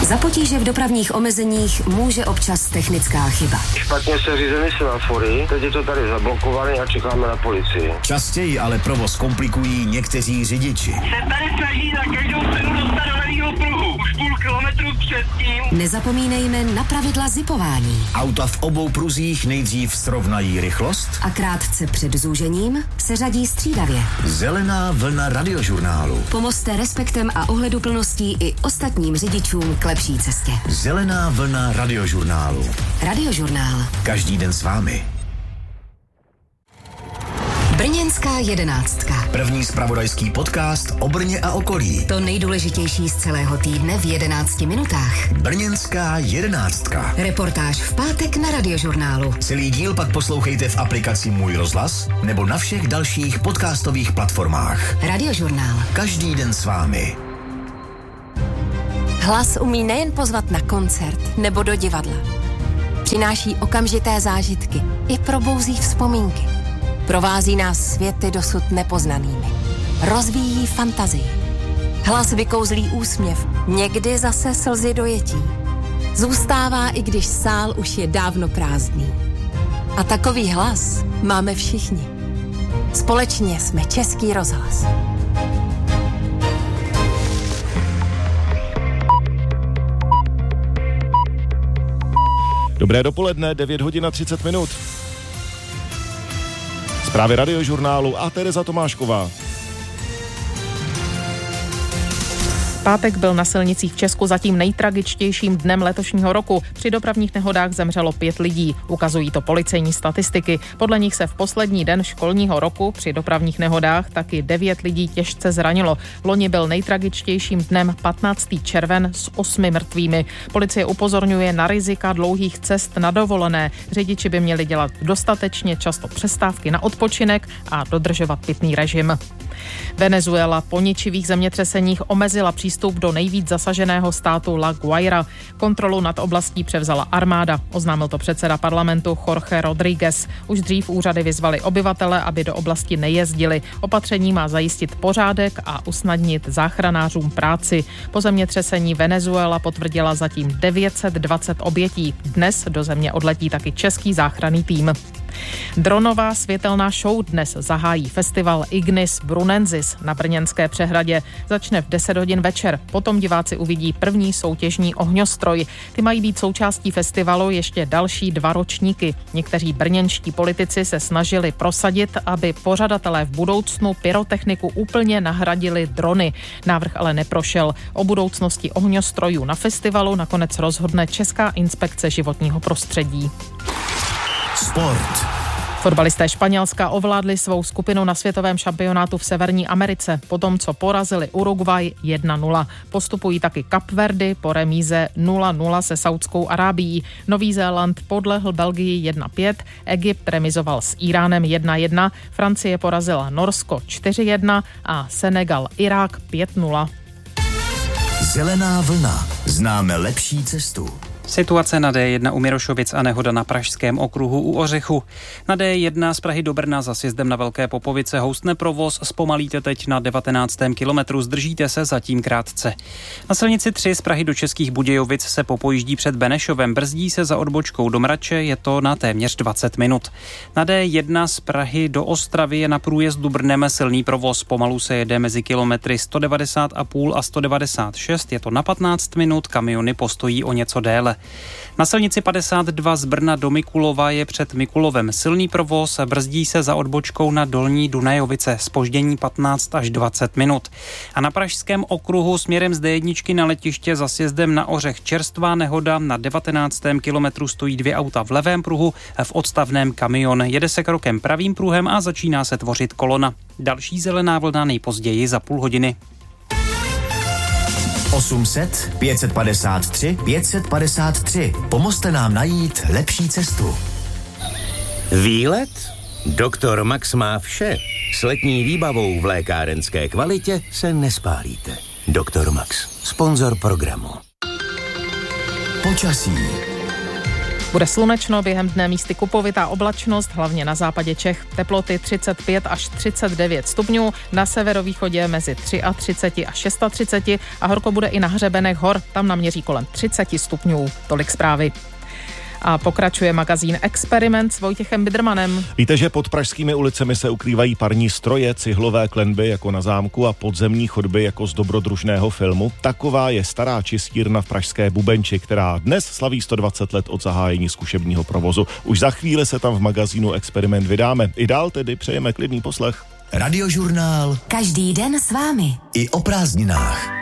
Za potíže v dopravních omezeních může občas technická chyba. Špatně se řízeny semafory, teď je to tady zablokované a čekáme na policii. Častěji ale provoz komplikují někteří řidiči. Se tady snaží na každou cenu dostat do levýho pruhu. Už půl kilometru předtím. Nezapomínejme na pravidla zipování. Auta v obou pruzích nejdřív srovnají rychlost A krátce před zúžením se řadí střídavě. Zelená vlna radiožurnálu. Pomozte respektem a ohleduplností i ostatním řidičům k lepší cestě. Zelená vlna radiožurnálu. Radiožurnál. Každý den s vámi. Brněnská 11. První zpravodajský podcast o Brně a okolí. To nejdůležitější z celého týdne v 11 minutách. Brněnská 11. Reportáž v pátek na Radiožurnálu. Celý díl pak poslouchejte v aplikaci Můj rozhlas nebo na všech dalších podcastových platformách. Radiožurnál. Každý den s vámi. Hlas umí nejen pozvat na koncert nebo do divadla. Přináší okamžité zážitky i probouzí vzpomínky. Provází nás světy dosud nepoznanými. Rozvíjí fantazii. Hlas vykouzlí úsměv, někdy zase slzy dojetí. Zůstává, i když sál už je dávno prázdný. A takový hlas máme všichni. Společně jsme Český rozhlas. Dobré dopoledne, 9 hodin a 30 minut. Zprávy Radiožurnálu a Tereza Tomášková. Pátek byl na silnicích v Česku zatím nejtragičtějším dnem letošního roku. Při dopravních nehodách zemřelo 5 lidí. Ukazují to policejní statistiky. Podle nich se v poslední den školního roku při dopravních nehodách taky 9 lidí těžce zranilo. Loni byl nejtragičtějším dnem 15. červen s 8 mrtvými. Policie upozorňuje na rizika dlouhých cest na dovolené. Řidiči by měli dělat dostatečně často přestávky na odpočinek a dodržovat pitný režim. Venezuela po ničivých zemětřeseních omezila přístup do nejvíc zasaženého státu La Guaira. Kontrolu nad oblastí převzala armáda, oznámil to předseda parlamentu Jorge Rodríguez. Už dřív úřady vyzvali obyvatele, aby do oblasti nejezdili. Opatření má zajistit pořádek a usnadnit záchranářům práci. Po zemětřesení Venezuela potvrdila zatím 920 obětí. Dnes do země odletí taky český záchranný tým. Dronová světelná show dnes zahájí festival Ignis Brunensis na Brněnské přehradě. Začne v 10 hodin večer. Potom diváci uvidí první soutěžní ohňostroj. Ty mají být součástí festivalu ještě další 2 ročníky. Někteří brněnští politici se snažili prosadit, aby pořadatelé v budoucnu pyrotechniku úplně nahradili drony. Návrh ale neprošel. O budoucnosti ohňostrojů na festivalu nakonec rozhodne Česká inspekce životního prostředí. Sport. Fotbalisté Španělska ovládli svou skupinu na světovém šampionátu v Severní Americe, potom co porazili Uruguay 1-0. Postupují taky Kapverdy po remíze 0-0 se Saudskou Arábií. Nový Zéland podlehl Belgii 1-5, Egypt remizoval s Iránem 1-1, Francie porazila Norsko 4-1 a Senegal Irák 5-0. Zelená vlna. Známe lepší cestu. Situace na D1 u Mirošovic a nehoda na Pražském okruhu u Ořechu. Na D1 z Prahy do Brna za sjezdem na Velké Popovice houstne provoz, zpomalíte teď na 19. kilometru, zdržíte se zatím krátce. Na silnici 3 z Prahy do Českých Budějovic se popojíždí před Benešovem, brzdí se za odbočkou do Mrače, je to na téměř 20 minut. Na D1 z Prahy do Ostravy je na průjezdu Brnem silný provoz, pomalu se jede mezi kilometry 190,5 a 196, je to na 15 minut, kamiony postojí o něco déle. Na silnici 52 z Brna do Mikulova je před Mikulovem silný provoz, brzdí se za odbočkou na Dolní Dunajovice, zpoždění 15 až 20 minut. A na Pražském okruhu směrem z D1 na letiště za sjezdem na Ořech čerstvá nehoda, na 19. kilometru stojí 2 auta v levém pruhu, v odstavném kamion, jede se krokem pravým pruhem a začíná se tvořit kolona. Další zelená vlna nejpozději za půl hodiny. 800 553 553. Pomozte nám najít lepší cestu. Výlet? Doktor Max má vše. S letní výbavou v lékárenské kvalitě se nespálíte. Doktor Max, sponzor programu. Počasí. Bude slunečno, během dne místy kupovitá oblačnost, hlavně na západě Čech. Teploty 35 až 39 stupňů, na severovýchodě mezi 33 a 36 a horko bude i na hřebenech hor, tam naměří kolem 30 stupňů. Tolik zprávy. A pokračuje magazín Experiment s Vojtěchem Bidrmanem. Víte, že pod pražskými ulicemi se ukrývají parní stroje, cihlové klenby jako na zámku a podzemní chodby jako z dobrodružného filmu? Taková je stará čistírna v pražské Bubenči, která dnes slaví 120 let od zahájení zkušebního provozu. Už za chvíli se tam v magazínu Experiment vydáme. I dál tedy přejeme klidný poslech. Radiožurnál. Každý den s vámi. I o prázdninách.